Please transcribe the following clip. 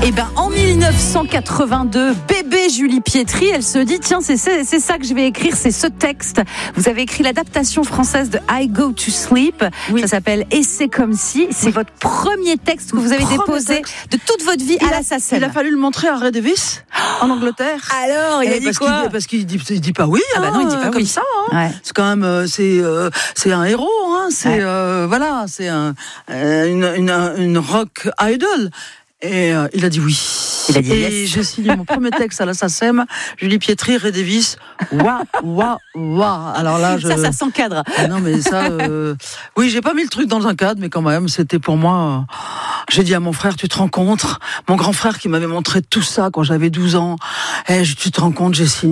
Et ben en 1982, bébé Julie Pietri, elle se dit tiens c'est ça que je vais écrire, c'est ce texte. Vous avez écrit l'adaptation française de I Go to Sleep. Oui. Ça s'appelle Et c'est comme si. C'est votre premier texte que vous avez déposé de toute votre vie à la SACEM. Il a fallu le montrer à Ray Davis en Angleterre. Alors il a dit quoi? Parce qu'il dit pas oui. Ah bah non, il dit pas comme oui. Ça. Ouais. C'est quand même c'est un héros. C'est voilà, c'est une rock idol. Et il a dit oui. Il a dit et yes. j'ai signé mon premier texte à la SACEM, Julie Pietri, Ray Davis. Waouh. Alors là, ça s'encadre. Non mais ça, oui, j'ai pas mis le truc dans un cadre, mais quand même, c'était pour moi. J'ai dit à mon frère, tu te rends compte, mon grand frère qui m'avait montré tout ça quand j'avais 12 ans. Tu te rends compte, j'ai signé.